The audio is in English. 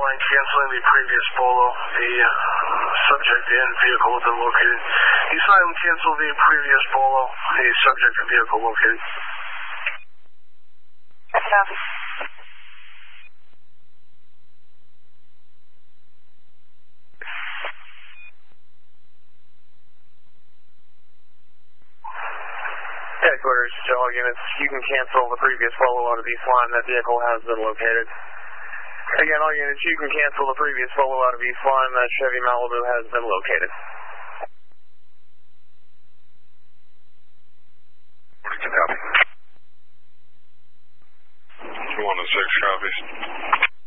mind canceling the previous Bolo? The subject and vehicle have been located. East Line, cancel the previous Bolo. The subject and vehicle located. Copy. Headquarters to all units, you can cancel the previous follow out of East Line. That vehicle has been located. Again, all units, you can cancel the previous follow out of East Line. That Chevy Malibu has been located. 42 copy. 216 copies.